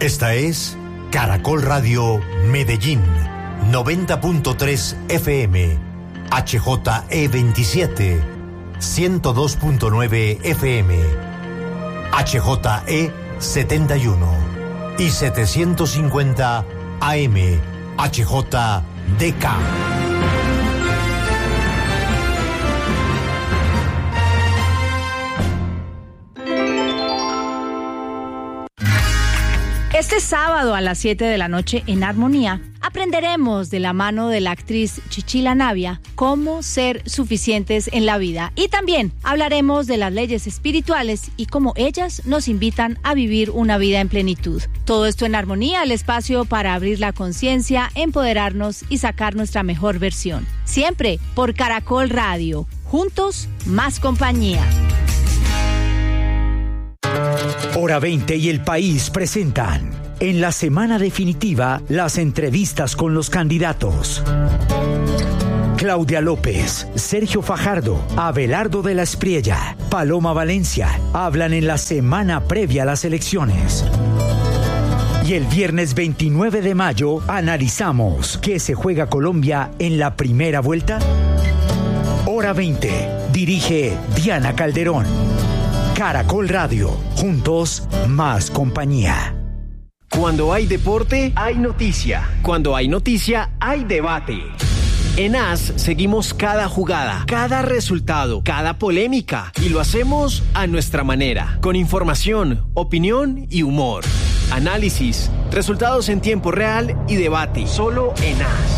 Esta es Caracol Radio Medellín, 90.3 FM, HJE27, 102.9 FM, HJE71 y 750 AM, HJDK. Este sábado a las 7 de la noche en Armonía aprenderemos de la mano de la actriz Chichila Navia cómo ser suficientes en la vida, y también hablaremos de las leyes espirituales y cómo ellas nos invitan a vivir una vida en plenitud. Todo esto en Armonía, el espacio para abrir la conciencia, empoderarnos y sacar nuestra mejor versión. Siempre por Caracol Radio. Juntos, más compañía. Hora 20 y El País presentan en la semana definitiva las entrevistas con los candidatos. Claudia López, Sergio Fajardo, Abelardo de la Espriella, Paloma Valencia hablan en la semana previa a las elecciones. Y el viernes 29 de mayo analizamos ¿qué se juega Colombia en la primera vuelta? Hora 20, dirige Diana Calderón. Caracol Radio, juntos, más compañía. Cuando hay deporte, hay noticia. Cuando hay noticia, hay debate. En AS seguimos cada jugada, cada resultado, cada polémica, y lo hacemos a nuestra manera, con información, opinión y humor. Análisis, resultados en tiempo real y debate, solo en AS.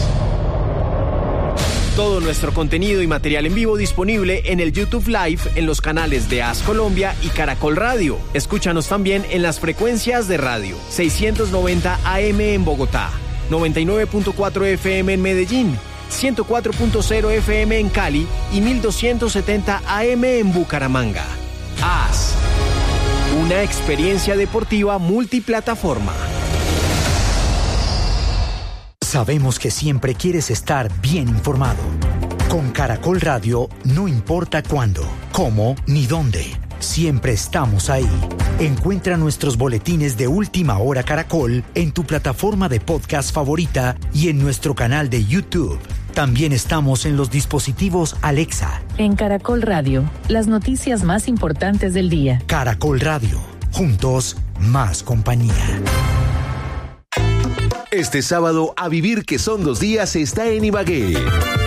Todo nuestro contenido y material en vivo disponible en el YouTube Live en los canales de AS Colombia y Caracol Radio. Escúchanos también en las frecuencias de radio 690 AM en Bogotá, 99.4 FM en Medellín, 104.0 FM en Cali y 1270 AM en Bucaramanga. AS, una experiencia deportiva multiplataforma. Sabemos que siempre quieres estar bien informado. Con Caracol Radio no importa cuándo, cómo ni dónde. Siempre estamos ahí. Encuentra nuestros boletines de Última Hora Caracol en tu plataforma de podcast favorita y en nuestro canal de YouTube. También estamos en los dispositivos Alexa. En Caracol Radio, las noticias más importantes del día. Caracol Radio, juntos, más compañía. Este sábado, A Vivir que son 2 días está en Ibagué.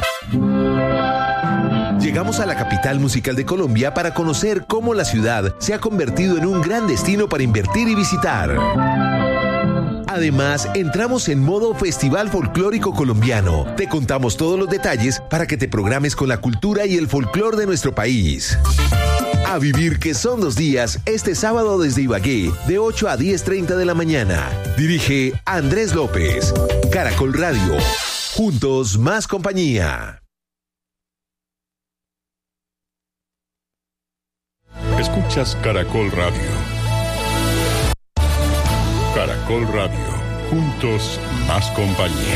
Llegamos a la capital musical de Colombia para conocer cómo la ciudad se ha convertido en un gran destino para invertir y visitar. Además, entramos en modo Festival Folclórico Colombiano. Te contamos todos los detalles para que te programes con la cultura y el folclor de nuestro país. A Vivir que son 2 días, este sábado desde Ibagué, de 8 a 10:30 de la mañana. Dirige Andrés López. Caracol Radio. Juntos, más compañía. Escuchas Caracol Radio. Caracol Radio. Juntos, más compañía.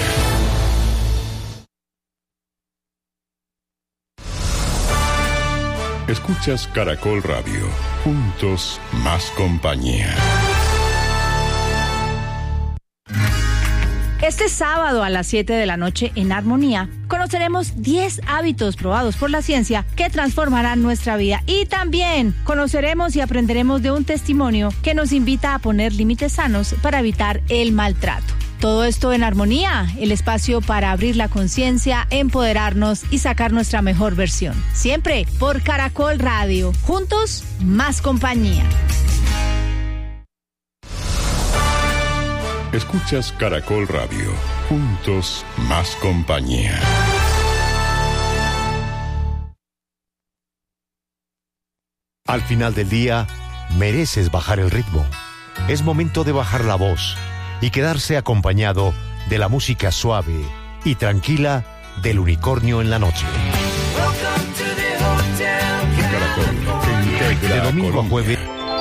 Escuchas Caracol Radio. Juntos, más compañía. Este sábado a las 7 de la noche en Armonía conoceremos 10 hábitos probados por la ciencia que transformarán nuestra vida, y también conoceremos y aprenderemos de un testimonio que nos invita a poner límites sanos para evitar el maltrato. Todo esto en Armonía, el espacio para abrir la conciencia, empoderarnos y sacar nuestra mejor versión. Siempre por Caracol Radio. Juntos, más compañía. Escuchas Caracol Radio. Juntos, más compañía. Al final del día, mereces bajar el ritmo. Es momento de bajar la voz y quedarse acompañado de la música suave y tranquila del unicornio en la noche. De domingo a jueves.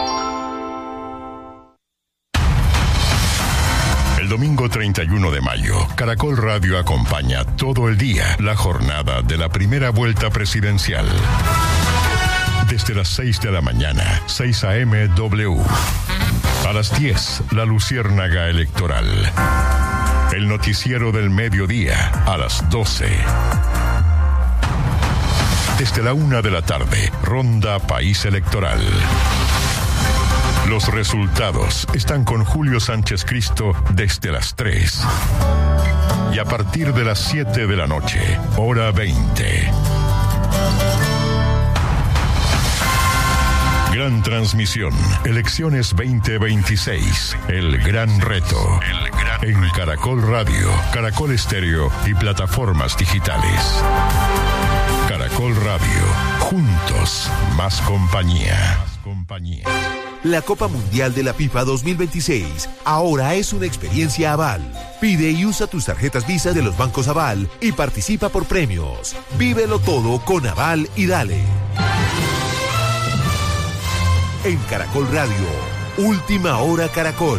El domingo 31 de mayo, Caracol Radio acompaña todo el día la jornada de la primera vuelta presidencial. Desde las 6 de la mañana, 6 AM W. A las 10, la Luciérnaga Electoral. El noticiero del mediodía a las 12. Desde la 1 de la tarde, Ronda País Electoral. Los resultados están con Julio Sánchez Cristo desde las 3. Y a partir de las 7 de la noche, hora 20. Gran transmisión. Elecciones 2026. El gran reto. En Caracol Radio, Caracol Estéreo y plataformas digitales. Caracol Radio. Juntos, más compañía. La Copa Mundial de la FIFA 2026 ahora es una experiencia Aval. Pide y usa tus tarjetas Visa de los bancos Aval y participa por premios. Vívelo todo con Aval y dale. En Caracol Radio, Última Hora Caracol.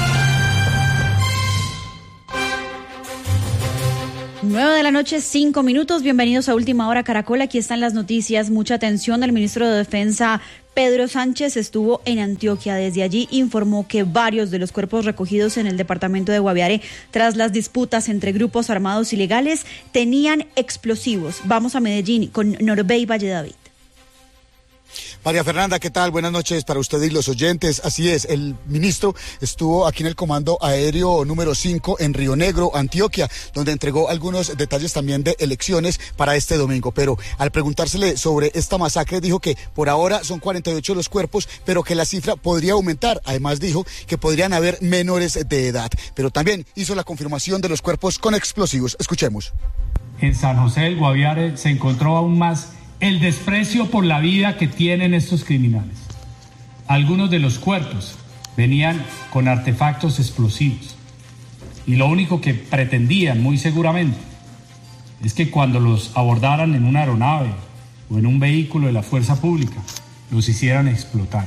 9 de la noche, 5 minutos. Bienvenidos a Última Hora Caracol. Aquí están las noticias. Mucha atención. El ministro de Defensa, Pedro Sánchez, estuvo en Antioquia. Desde allí informó que varios de los cuerpos recogidos en el departamento de Guaviare tras las disputas entre grupos armados ilegales tenían explosivos. Vamos a Medellín con Norbey Valle David. María Fernanda, ¿qué tal? Buenas noches para usted y los oyentes. Así es, el ministro estuvo aquí en el Comando Aéreo número 5 en Río Negro, Antioquia, donde entregó algunos detalles también de elecciones para este domingo. Pero al preguntársele sobre esta masacre, dijo que por ahora son 48 los cuerpos, pero que la cifra podría aumentar. Además dijo que podrían haber menores de edad. Pero también hizo la confirmación de los cuerpos con explosivos. Escuchemos. En San José del Guaviare se encontró aún más el desprecio por la vida que tienen estos criminales. Algunos de los cuerpos venían con artefactos explosivos y lo único que pretendían, muy seguramente, es que cuando los abordaran en una aeronave o en un vehículo de la fuerza pública, los hicieran explotar.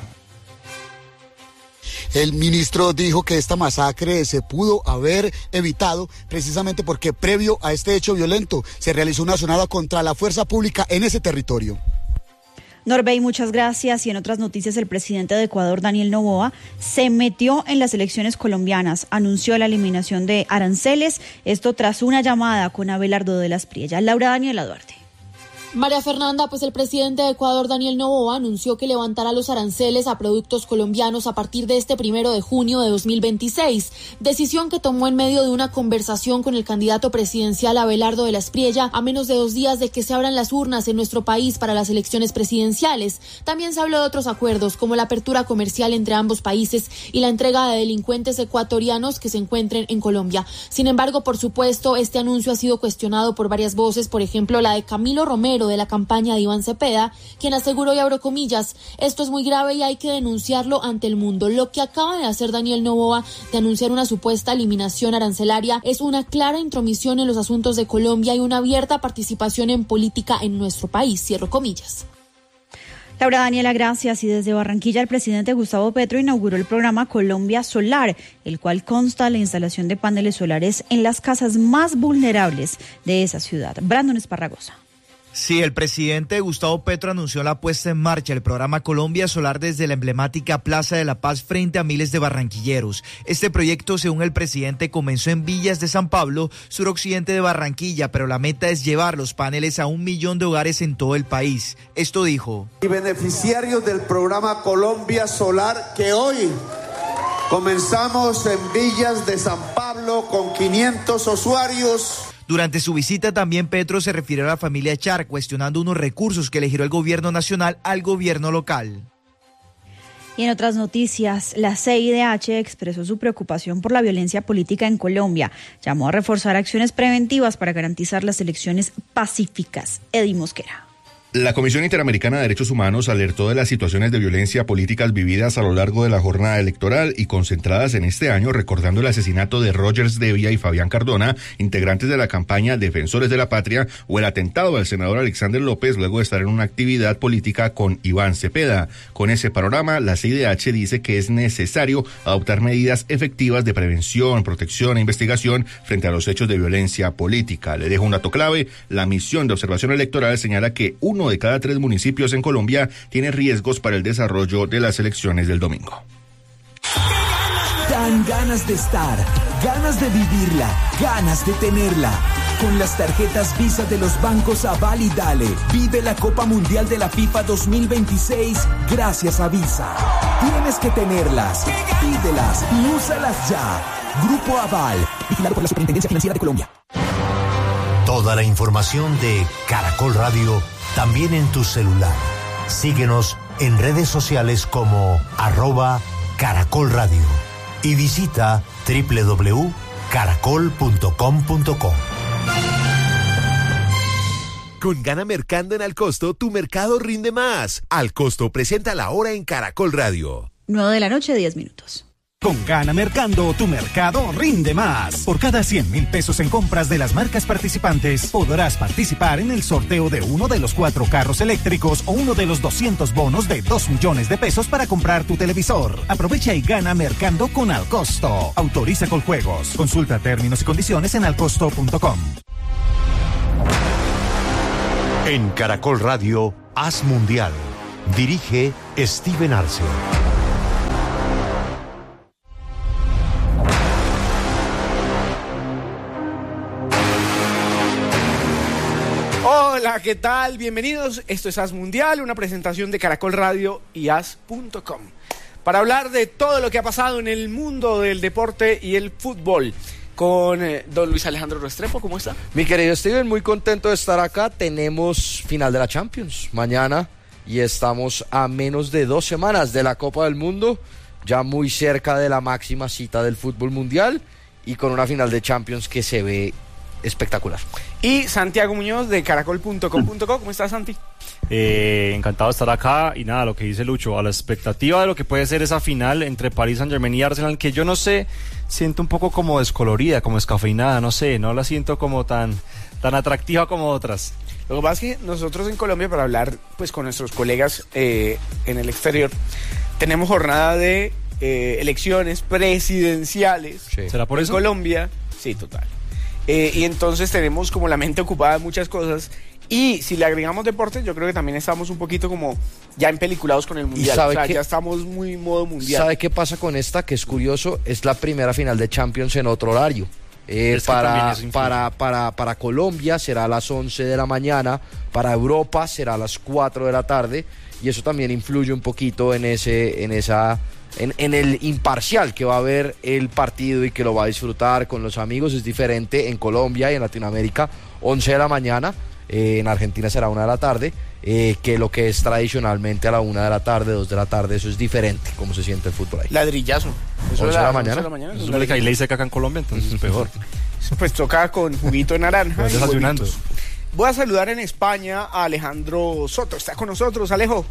El ministro dijo que esta masacre se pudo haber evitado precisamente porque previo a este hecho violento se realizó una sonada contra la fuerza pública en ese territorio. Norbey, muchas gracias. Y en otras noticias, el presidente de Ecuador, Daniel Noboa, se metió en las elecciones colombianas, anunció la eliminación de aranceles, esto tras una llamada con Abelardo de las Priellas. Laura Daniela Duarte. María Fernanda, pues el presidente de Ecuador, Daniel Noboa, anunció que levantará los aranceles a productos colombianos a partir de este 1 de junio de 2026, decisión que tomó en medio de una conversación con el candidato presidencial Abelardo de las Priellas a menos de 2 días de que se abran las urnas en nuestro país para las elecciones presidenciales. También se habló de otros acuerdos, como la apertura comercial entre ambos países y la entrega de delincuentes ecuatorianos que se encuentren en Colombia. Sin embargo, por supuesto, este anuncio ha sido cuestionado por varias voces, por ejemplo, la de Camilo Romero, de la campaña de Iván Cepeda, quien aseguró, y abro comillas, esto es muy grave y hay que denunciarlo ante el mundo. Lo que acaba de hacer Daniel Noboa de anunciar una supuesta eliminación arancelaria es una clara intromisión en los asuntos de Colombia y una abierta participación en política en nuestro país, cierro comillas. Laura Daniela, gracias. Y desde Barranquilla, el presidente Gustavo Petro inauguró el programa Colombia Solar, el cual consta la instalación de paneles solares en las casas más vulnerables de esa ciudad. Brandon Esparragosa. Sí, el presidente Gustavo Petro anunció la puesta en marcha del programa Colombia Solar desde la emblemática Plaza de la Paz frente a miles de barranquilleros. Este proyecto, según el presidente, comenzó en Villas de San Pablo, suroccidente de Barranquilla, pero la meta es llevar los paneles a 1 millón de hogares en todo el país. Esto dijo. Y beneficiarios del programa Colombia Solar, que hoy comenzamos en Villas de San Pablo con 500 usuarios. Durante su visita también Petro se refirió a la familia Char, cuestionando unos recursos que le giró el gobierno nacional al gobierno local. Y en otras noticias, la CIDH expresó su preocupación por la violencia política en Colombia. Llamó a reforzar acciones preventivas para garantizar las elecciones pacíficas. Eddie Mosquera. La Comisión Interamericana de Derechos Humanos alertó de las situaciones de violencia políticas vividas a lo largo de la jornada electoral y concentradas en este año, recordando el asesinato de Rogers Devia y Fabián Cardona, integrantes de la campaña Defensores de la Patria, o el atentado al senador Alexander López luego de estar en una actividad política con Iván Cepeda. Con ese panorama, la CIDH dice que es necesario adoptar medidas efectivas de prevención, protección e investigación frente a los hechos de violencia política. Le dejo un dato clave: la misión de observación electoral señala que 1 de cada 3 municipios en Colombia tiene riesgos para el desarrollo de las elecciones del domingo. Dan ganas de estar, ganas de vivirla, ganas de tenerla. Con las tarjetas Visa de los bancos Aval y Dale, vive la Copa Mundial de la FIFA 2026 gracias a Visa. Tienes que tenerlas, pídelas y úsalas ya. Grupo Aval, vigilado por la Superintendencia Financiera de Colombia. Toda la información de Caracol Radio también en tu celular. Síguenos en redes sociales como @Caracol Radio y visita www.caracol.com.co. Con Gana Mercando en Alcosto, tu mercado rinde más. Alcosto presenta la hora en Caracol Radio. 9:00 PM, 10 minutos. Con Gana Mercando, tu mercado rinde más. Por cada 100,000 pesos en compras de las marcas participantes, podrás participar en el sorteo de uno de los 4 carros eléctricos o uno de los 200 bonos de 2 millones de pesos para comprar tu televisor. Aprovecha y gana Mercando con Alcosto. Autoriza Coljuegos. Consulta términos y condiciones en alcosto.com. En Caracol Radio, Haz Mundial. Dirige Steven Arce. Hola, ¿qué tal? Bienvenidos. Esto es Haz Mundial, una presentación de Caracol Radio y Haz.com. Para hablar de todo lo que ha pasado en el mundo del deporte y el fútbol. Con don Luis Alejandro Restrepo, ¿cómo está? Mi querido Steven, muy contento de estar acá. Tenemos final de la Champions mañana y estamos a menos de 2 semanas de la Copa del Mundo, ya muy cerca de la máxima cita del fútbol mundial y con una final de Champions que se ve espectacular. Y Santiago Muñoz de caracol.com.co, ¿cómo estás, Santi? Encantado de estar acá y nada, lo que dice Lucho, a la expectativa de lo que puede ser esa final entre Paris Saint-Germain y Arsenal, que yo no sé, siento un poco como descolorida, como descafeinada, no sé, no la siento como tan atractiva como otras. Lo que pasa es que nosotros en Colombia, para hablar pues con nuestros colegas en el exterior, tenemos jornada de elecciones presidenciales. Sí. ¿Será por eso? En Colombia, sí, total. Y entonces tenemos como la mente ocupada en muchas cosas. Y si le agregamos deporte, yo creo que también estamos un poquito como ya empeliculados con el mundial. O sea, ya estamos muy modo mundial. ¿Sabe qué pasa con esta? Que es curioso, es la primera final de Champions en otro horario. Para Colombia será a las 11 de la mañana, para Europa será a las 4 de la tarde, y eso también influye un poquito en el imparcial que va a ver el partido y que lo va a disfrutar con los amigos. Es diferente en Colombia y en Latinoamérica, 11 de la mañana. En Argentina será 1 de la tarde, que lo que es tradicionalmente a la 1 de la tarde, 2 de la tarde, eso es diferente, como se siente el fútbol ahí. Ladrillazo. 11 de la mañana. Eso es que hay ley seca acá en Colombia, entonces es peor. Pues toca con juguito de naranja. Desayunando. Voy a saludar en España a Alejandro Soto. Está con nosotros, Alejo.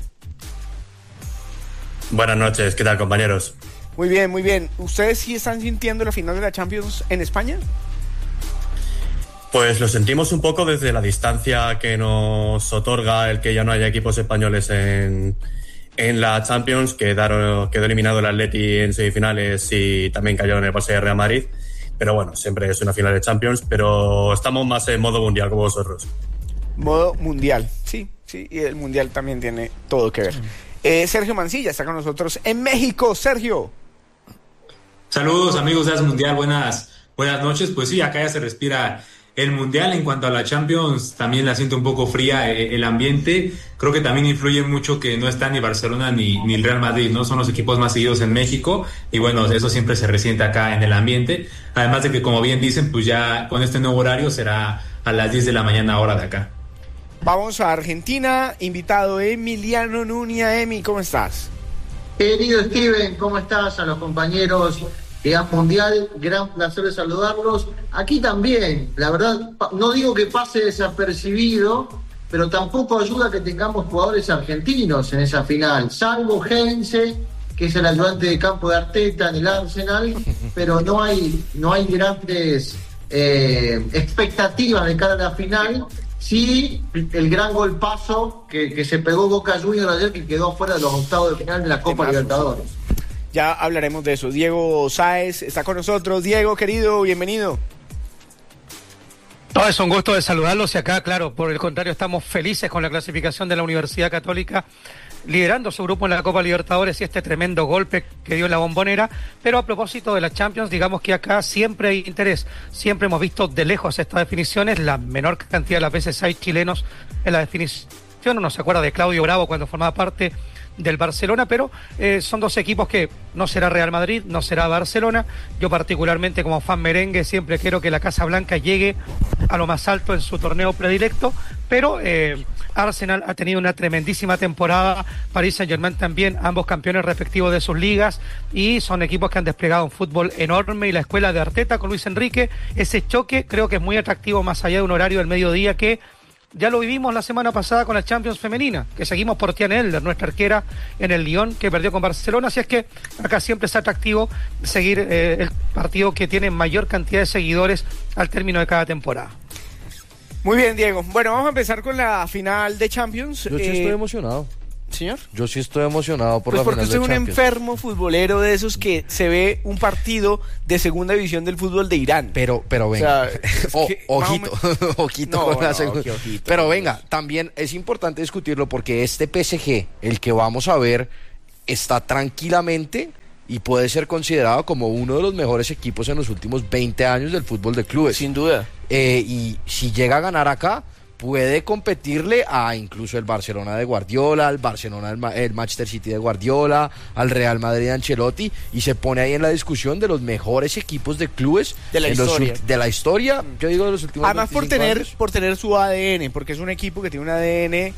Buenas noches, ¿qué tal, compañeros? Muy bien, muy bien. ¿Ustedes sí están sintiendo la final de la Champions en España? Pues lo sentimos un poco desde la distancia que nos otorga el que ya no haya equipos españoles en la Champions, quedó eliminado el Atleti en semifinales y también cayó en el Barça de Real Madrid. Pero bueno, siempre es una final de Champions, pero estamos más en modo mundial como vosotros. Modo mundial, sí, y el mundial también tiene todo que ver. Sergio Mancilla está con nosotros en México. Sergio. Saludos, amigos de Haz Mundial, buenas noches. Pues sí, acá ya se respira el mundial. En cuanto a la Champions, también la siento un poco fría el ambiente. Creo que también influye mucho que no está ni Barcelona ni el Real Madrid, ¿no? Son los equipos más seguidos en México y bueno, eso siempre se resiente acá en el ambiente. Además de que, como bien dicen, pues ya con este nuevo horario será a las 10 de la mañana hora de acá. Vamos a Argentina, invitado Emiliano Nuña. Emi, ¿cómo estás? Querido Steven, ¿cómo estás? A los compañeros de Haz Mundial, gran placer de saludarlos. Aquí también, la verdad, no digo que pase desapercibido, pero tampoco ayuda que tengamos jugadores argentinos en esa final, salvo Heinze, que es el ayudante de campo de Arteta en el Arsenal, pero no hay grandes expectativas de cara a la final. Sí, el gran golpazo que se pegó Boca Juniors ayer, que quedó fuera de los octavos de final de la Copa Libertadores. Ya hablaremos de eso. Diego Sáez está con nosotros. Diego, querido, bienvenido. No, es un gusto de saludarlos y acá, claro, por el contrario, estamos felices con la clasificación de la Universidad Católica liderando su grupo en la Copa Libertadores y este tremendo golpe que dio en la Bombonera. Pero a propósito de la Champions, digamos que acá siempre hay interés, siempre hemos visto de lejos estas definiciones, la menor cantidad de las veces hay chilenos en la definición. Uno se acuerda de Claudio Bravo cuando formaba parte del Barcelona, pero son dos equipos que no será Real Madrid, no será Barcelona. Yo particularmente como fan merengue siempre quiero que la Casa Blanca llegue a lo más alto en su torneo predilecto, pero Arsenal ha tenido una tremendísima temporada, Paris Saint-Germain también, ambos campeones respectivos de sus ligas, y son equipos que han desplegado un fútbol enorme, y la escuela de Arteta con Luis Enrique, ese choque creo que es muy atractivo más allá de un horario del mediodía que ya lo vivimos la semana pasada con la Champions femenina, que seguimos por Tiane Elder, nuestra arquera en el Lyon, que perdió con Barcelona, así es que acá siempre es atractivo seguir el partido que tiene mayor cantidad de seguidores al término de cada temporada. Muy bien, Diego. Bueno, vamos a empezar con la final de Champions. Yo sí estoy emocionado. ¿Señor? Yo sí estoy emocionado por pues la final de Champions. Porque usted es un enfermo futbolero de esos que se ve un partido de segunda división del fútbol de Irán. Pero venga, o sea, ojito no, con la segunda. Ojito, pero venga, también es importante discutirlo porque este PSG, el que vamos a ver, está tranquilamente y puede ser considerado como uno de los mejores equipos en los últimos 20 años del fútbol de clubes. Sin duda. Y si llega a ganar acá, puede competirle a incluso el Barcelona de Guardiola, al Barcelona, el Manchester City de Guardiola, al Real Madrid de Ancelotti, y se pone ahí en la discusión de los mejores equipos de clubes de la historia. Yo digo de los últimos además por tener su ADN, porque es un equipo que tiene un ADN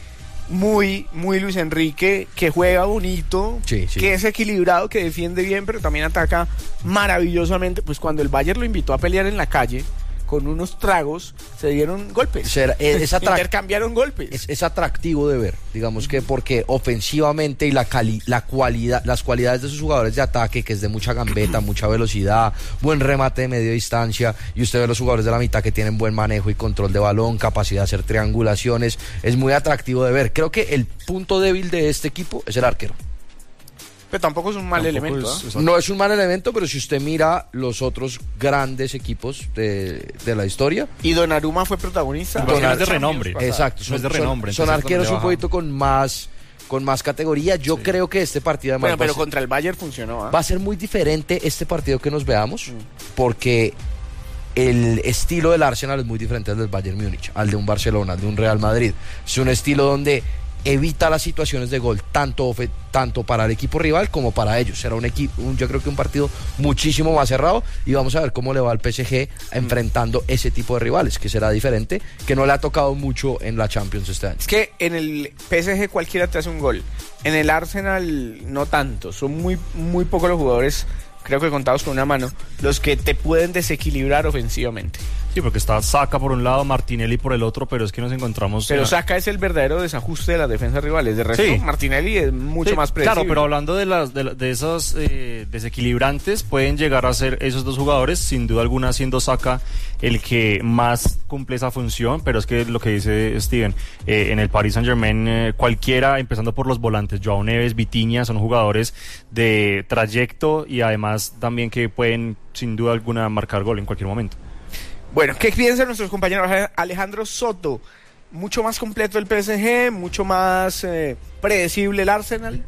muy Luis Enrique, que juega bonito, sí. que es equilibrado, que defiende bien, pero también ataca maravillosamente. Pues cuando el Bayern lo invitó a pelear en la calle con unos tragos, se dieron golpes. Intercambiaron golpes. Es atractivo de ver, digamos que porque ofensivamente y las cualidades de sus jugadores de ataque, que es de mucha gambeta, mucha velocidad, buen remate de media distancia, y usted ve los jugadores de la mitad que tienen buen manejo y control de balón, capacidad de hacer triangulaciones, es muy atractivo de ver. Creo que el punto débil de este equipo es el arquero. Pero tampoco es un mal elemento. No es un mal elemento, pero si usted mira los otros grandes equipos de la historia. Y Donnarumma fue protagonista. No es de renombre. Exacto. No es de renombre. Son arqueros un poquito con más categoría. Yo creo que este partido además pero contra el Bayern funcionó. Va a ser muy diferente este partido que nos veamos, porque el estilo del Arsenal es muy diferente al del Bayern Múnich, al de un Barcelona, al de un Real Madrid. Es un estilo donde evita las situaciones de gol tanto para el equipo rival como para ellos. Será yo creo que un partido muchísimo más cerrado, y vamos a ver cómo le va al PSG enfrentando ese tipo de rivales, que será diferente, que no le ha tocado mucho en la Champions este año. Es que en el PSG cualquiera te hace un gol, en el Arsenal no tanto, son muy pocos los jugadores, creo que contados con una mano, los que te pueden desequilibrar ofensivamente. Sí, porque está Saka por un lado, Martinelli por el otro, pero es que nos encontramos... Pero Saka es el verdadero desajuste de las defensas rivales. De resto, sí. Martinelli es mucho más predecible. Claro, pero hablando de esos desequilibrantes, pueden llegar a ser esos dos jugadores, sin duda alguna siendo Saka el que más cumple esa función, pero es que lo que dice Steven, en el Paris Saint-Germain cualquiera, empezando por los volantes, Joao Neves, Vitinha, son jugadores de trayecto y además también que pueden sin duda alguna marcar gol en cualquier momento. Bueno, ¿qué piensan nuestros compañeros? Alejandro Soto, mucho más completo el PSG, mucho más predecible el Arsenal.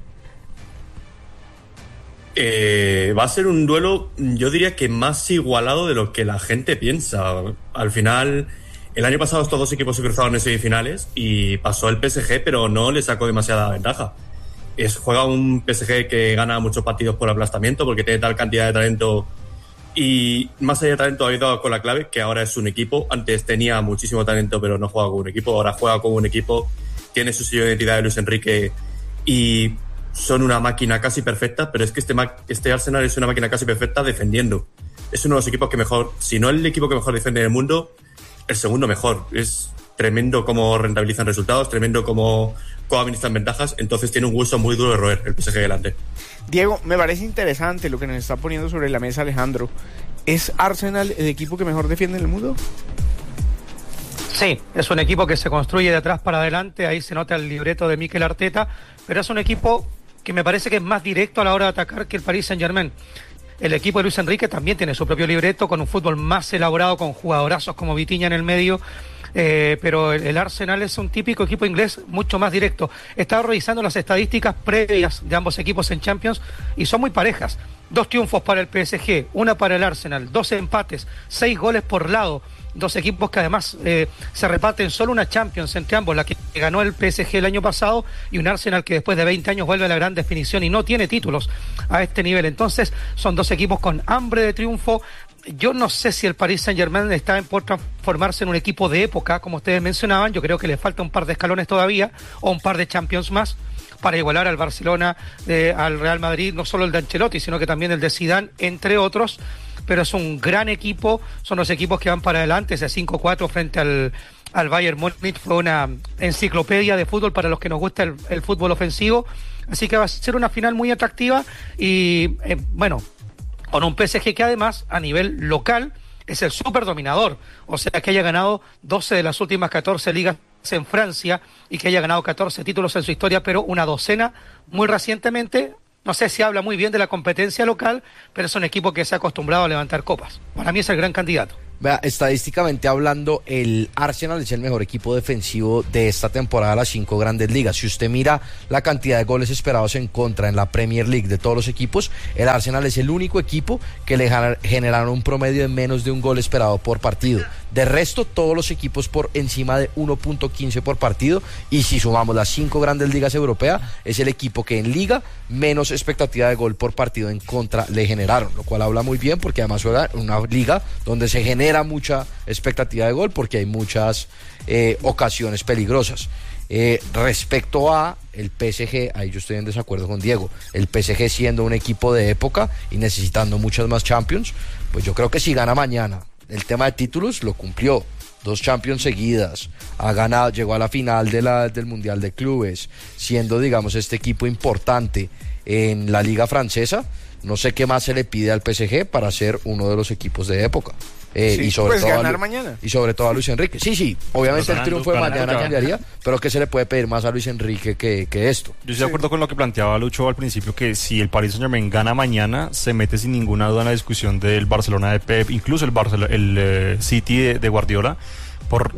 Va a ser un duelo, yo diría que más igualado de lo que la gente piensa. Al final, el año pasado estos dos equipos se cruzaron en semifinales y pasó el PSG, pero no le sacó demasiada ventaja. Juega un PSG que gana muchos partidos por aplastamiento porque tiene tal cantidad de talento. Y más allá de talento, ha ido con la clave, que ahora es un equipo. Antes tenía muchísimo talento, pero no juega con un equipo. Ahora juega con un equipo, tiene su sello de identidad de Luis Enrique y son una máquina casi perfecta. Pero es que este Arsenal es una máquina casi perfecta defendiendo. Es uno de los equipos que mejor, si no el equipo que mejor defiende en el mundo, el segundo mejor. Es tremendo cómo rentabilizan resultados, tremendo cómo administran ventajas. Entonces tiene un hueso muy duro de roer el PSG delante. Diego, me parece interesante lo que nos está poniendo sobre la mesa Alejandro. ¿Es Arsenal el equipo que mejor defiende en el mundo? Sí, es un equipo que se construye de atrás para adelante, ahí se nota el libreto de Mikel Arteta, pero es un equipo que me parece que es más directo a la hora de atacar que el Paris Saint-Germain. El equipo de Luis Enrique también tiene su propio libreto, con un fútbol más elaborado, con jugadorazos como Vitinha en el medio. pero el Arsenal es un típico equipo inglés mucho más directo. Estaba revisando las estadísticas previas de ambos equipos en Champions y son muy parejas. 2 triunfos para el PSG, 1 para el Arsenal, 2 empates, 6 goles por lado. 2 equipos que además se reparten solo una Champions entre ambos, la que ganó el PSG el año pasado y un Arsenal que después de 20 años vuelve a la gran definición y no tiene títulos a este nivel. Entonces son 2 equipos con hambre de triunfo. Yo no sé si el Paris Saint-Germain está por transformarse en un equipo de época, como ustedes mencionaban. Yo creo que le falta un par de escalones todavía o un par de Champions más para igualar al Barcelona, al Real Madrid, no solo el de Ancelotti, sino que también el de Zidane, entre otros. Pero es un gran equipo, son los equipos que van para adelante. Ese 5-4 frente al Bayern Múnich fue una enciclopedia de fútbol para los que nos gusta el fútbol ofensivo, así que va a ser una final muy atractiva y bueno, con un PSG que además a nivel local es el súper dominador, o sea que haya ganado 12 de las últimas 14 ligas en Francia y que haya ganado 14 títulos en su historia, pero una docena muy recientemente. No sé si habla muy bien de la competencia local, pero es un equipo que se ha acostumbrado a levantar copas. Para mí es el gran candidato. Vea, estadísticamente hablando, el Arsenal es el mejor equipo defensivo de esta temporada de las 5 grandes ligas. Si usted mira la cantidad de goles esperados en contra en la Premier League de todos los equipos, el Arsenal es el único equipo que le generaron un promedio de menos de un gol esperado por partido. De resto, todos los equipos por encima de 1.15 por partido, y si sumamos las 5 grandes ligas europeas, es el equipo que en liga menos expectativa de gol por partido en contra le generaron, lo cual habla muy bien porque además era una liga donde se genera mucha expectativa de gol porque hay muchas ocasiones peligrosas. Respecto a el PSG, ahí yo estoy en desacuerdo con Diego. El PSG siendo un equipo de época y necesitando muchas más Champions, pues yo creo que si gana mañana el tema de títulos lo cumplió. 2 Champions seguidas, ha ganado, llegó a la final del Mundial de Clubes, siendo, digamos, este equipo importante en la Liga Francesa. No sé qué más se le pide al PSG para ser uno de los equipos de época. Sí, y sobre pues todo ganar mañana. Y sobre todo a Luis Enrique. Sí, obviamente Ganando, el triunfo de mañana ganando, cambiaría, pero ¿qué se le puede pedir más a Luis Enrique que esto? Yo estoy de acuerdo con lo que planteaba Lucho al principio, que si el Paris Saint-Germain gana mañana, se mete sin ninguna duda en la discusión del Barcelona de Pep, incluso el City de Guardiola, por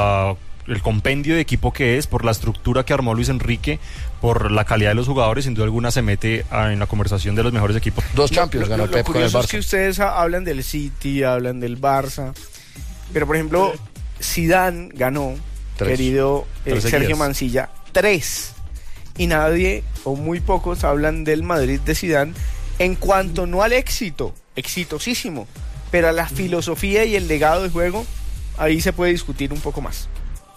el compendio de equipo que es, por la estructura que armó Luis Enrique, por la calidad de los jugadores. Sin duda alguna se mete en la conversación de los mejores equipos. 2 Champions ganó Pep con el Barça. Es que ustedes hablan del City, hablan del Barça, pero por ejemplo Zidane ganó, 3. querido Sergio seguidas. Mancilla, 3, y nadie o muy pocos hablan del Madrid de Zidane en cuanto no al éxito, exitosísimo, pero a la filosofía y el legado de juego, ahí se puede discutir un poco más.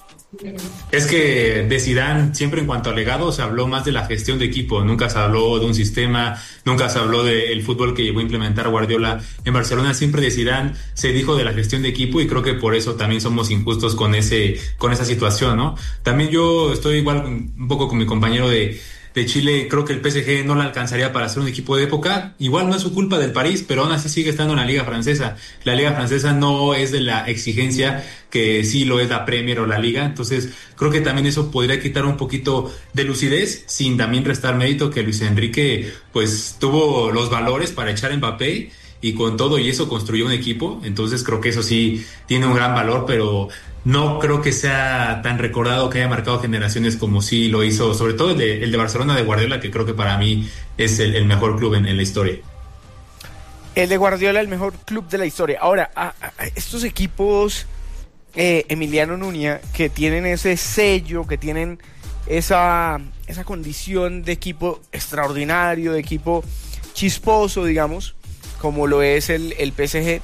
Es que de Zidane, siempre en cuanto al legado, se habló más de la gestión de equipo, nunca se habló de un sistema, nunca se habló del fútbol que llegó a implementar Guardiola en Barcelona. Siempre de Zidane se dijo de la gestión de equipo, y creo que por eso también somos injustos con esa situación, ¿no? También yo estoy igual un poco con mi compañero de Chile. Creo que el PSG no la alcanzaría para ser un equipo de época. Igual no es su culpa del París, pero aún así sigue estando en la Liga Francesa. La Liga Francesa no es de la exigencia que sí lo es la Premier o la Liga. Entonces creo que también eso podría quitar un poquito de lucidez, sin también restar mérito que Luis Enrique pues tuvo los valores para echar a Mbappé, y con todo y eso construyó un equipo. Entonces creo que eso sí tiene un gran valor, pero no creo que sea tan recordado, que haya marcado generaciones como sí lo hizo, sobre todo el de Barcelona de Guardiola, que creo que para mí es el mejor club en la historia. El de Guardiola, el mejor club de la historia. Ahora, estos equipos, Emiliano Nuña, que tienen ese sello, que tienen esa condición de equipo extraordinario, de equipo chisposo, digamos, como lo es el PSG,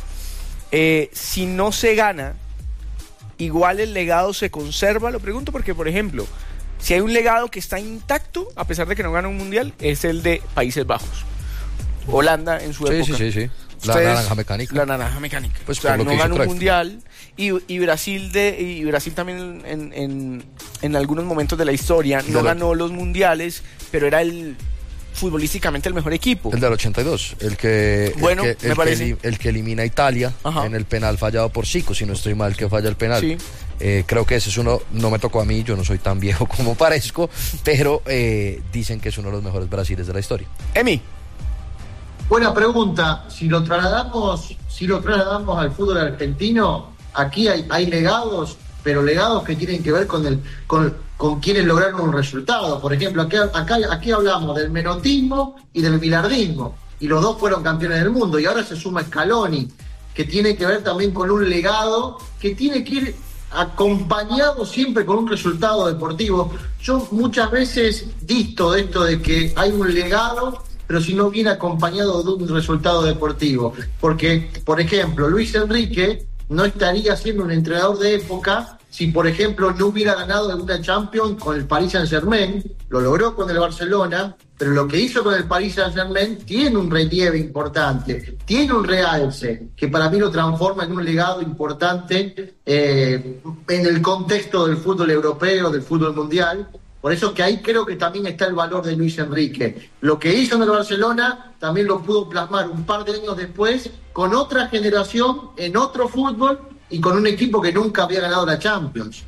si no se gana, igual el legado se conserva. Lo pregunto porque, por ejemplo, si hay un legado que está intacto, a pesar de que no gana un mundial, es el de Países Bajos. Holanda en su época. Sí. La naranja mecánica. La naranja mecánica. Pues o sea, por lo no que ganó hizo un Cruyff. mundial. Y Brasil también en algunos momentos de la historia no ganó los mundiales, pero era futbolísticamente el mejor equipo. El del 82, el que elimina a Italia. Ajá. En el penal fallado por Zico, si no estoy mal, que falla el penal. Sí. Creo que ese es uno, no me tocó a mí, yo no soy tan viejo como parezco, pero dicen que es uno de los mejores Brasiles de la historia. Emi. Buena pregunta. Si lo trasladamos al fútbol argentino, aquí hay legados pero legados que tienen que ver con quienes lograron un resultado. Por ejemplo, aquí hablamos del menotismo y del bilardismo, y los dos fueron campeones del mundo, y ahora se suma Scaloni, que tiene que ver también con un legado que tiene que ir acompañado siempre con un resultado deportivo. Yo muchas veces disto de esto de que hay un legado, pero si no viene acompañado de un resultado deportivo. Porque, por ejemplo, Luis Enrique no estaría siendo un entrenador de época si, por ejemplo, no hubiera ganado alguna Champions con el Paris Saint-Germain. Lo logró con el Barcelona, pero lo que hizo con el Paris Saint-Germain tiene un relieve importante, tiene un realce, que para mí lo transforma en un legado importante en el contexto del fútbol europeo, del fútbol mundial. Por eso que ahí creo que también está el valor de Luis Enrique. Lo que hizo en el Barcelona también lo pudo plasmar un par de años después con otra generación, en otro fútbol y con un equipo que nunca había ganado la Champions.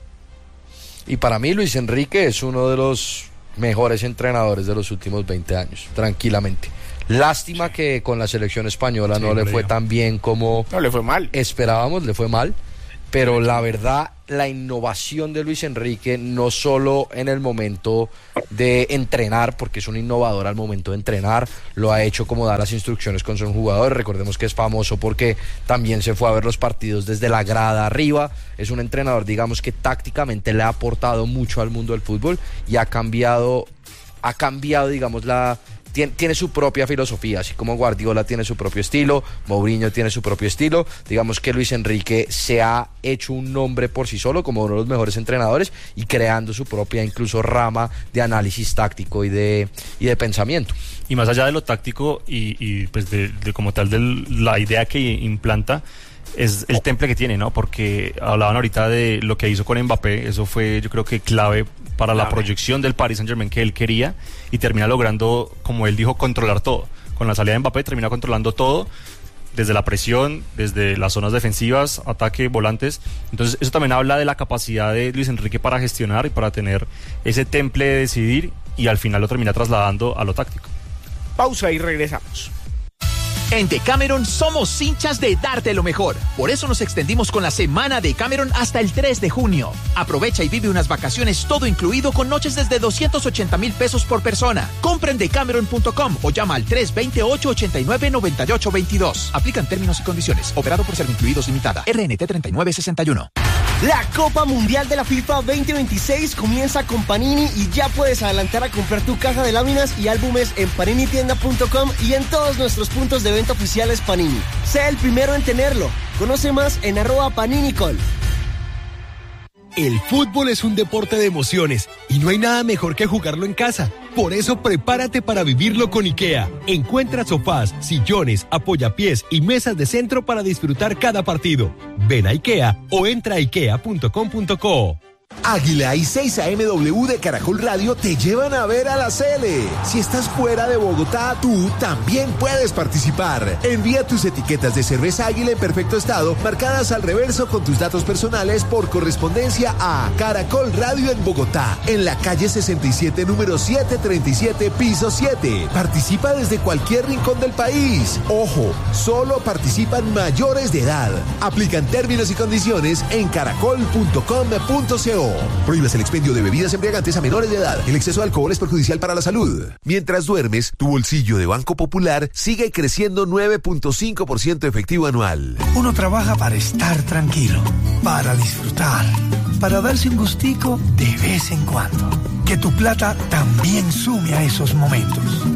Y para mí Luis Enrique es uno de los mejores entrenadores de los últimos 20 años, tranquilamente. Lástima que con la selección española no le fue tan bien como le fue mal. Esperábamos, le fue mal. Pero la verdad, la innovación de Luis Enrique, no solo en el momento de entrenar, porque es un innovador al momento de entrenar, lo ha hecho como dar las instrucciones con sus jugadores. Recordemos que es famoso porque también se fue a ver los partidos desde la grada arriba. Es un entrenador, digamos, que tácticamente le ha aportado mucho al mundo del fútbol y ha cambiado, digamos, tiene su propia filosofía, así como Guardiola tiene su propio estilo, Mourinho tiene su propio estilo. Digamos que Luis Enrique se ha hecho un nombre por sí solo como uno de los mejores entrenadores y creando su propia incluso rama de análisis táctico y de pensamiento. Y más allá de lo táctico y pues de como tal de la idea que implanta, es el temple que tiene, ¿no? Porque hablaban ahorita de lo que hizo con Mbappé, eso fue, yo creo que clave para la proyección del Paris Saint-Germain que él quería, y termina logrando, como él dijo, controlar todo. Con la salida de Mbappé termina controlando todo, desde la presión, desde las zonas defensivas, ataque, volantes. Entonces eso también habla de la capacidad de Luis Enrique para gestionar y para tener ese temple de decidir, y al final lo termina trasladando a lo táctico. Pausa y regresamos. En Decameron somos hinchas de darte lo mejor. Por eso nos extendimos con la semana de Decameron hasta el 3 de junio. Aprovecha y vive unas vacaciones todo incluido con noches desde 280,000 pesos por persona. Compra en decameron.com o llama al 328-89-9822. Aplican términos y condiciones. Operado por Servincluidos Limitada. RNT 3961. La Copa Mundial de la FIFA 2026 comienza con Panini y ya puedes adelantar a comprar tu caja de láminas y álbumes en paninitienda.com y en todos nuestros puntos de venta oficiales Panini. Sé el primero en tenerlo. Conoce más en @PaniniCol. El fútbol es un deporte de emociones y no hay nada mejor que jugarlo en casa. Por eso prepárate para vivirlo con IKEA. Encuentra sofás, sillones, apoyapiés y mesas de centro para disfrutar cada partido. Ven a IKEA o entra a ikea.com.co. Águila y 6am de Caracol Radio te llevan a ver a la Sele. Si estás fuera de Bogotá, tú también puedes participar. Envía tus etiquetas de cerveza Águila en perfecto estado, marcadas al reverso con tus datos personales por correspondencia a Caracol Radio en Bogotá, en la calle 67, número 737, piso 7. Participa desde cualquier rincón del país. Ojo, solo participan mayores de edad. Aplican términos y condiciones en caracol.com.co. Prohíbes el expendio de bebidas embriagantes a menores de edad. El exceso de alcohol es perjudicial para la salud. Mientras duermes, tu bolsillo de Banco Popular sigue creciendo 9.5% efectivo anual. Uno trabaja para estar tranquilo, para disfrutar, para darse un gustico de vez en cuando. Que tu plata también sume a esos momentos.